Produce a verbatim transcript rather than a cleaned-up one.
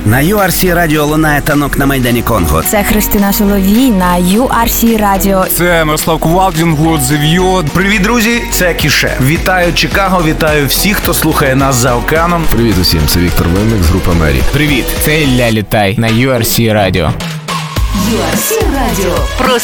На ю ар сі Радіо лунає танок на Майдані Конго. Це Христина Соловій на ю ар сі Радіо. Це Мирослав Кувалдін, гурт The View. Привіт, друзі, це Кіше. Вітаю Чикаго, вітаю всіх, хто слухає нас за океаном. Привіт усім, це Віктор Винник з групи Мері. Привіт, це Ілля Літай на ю ар сі Радіо. ю ар сі Радіо. Просто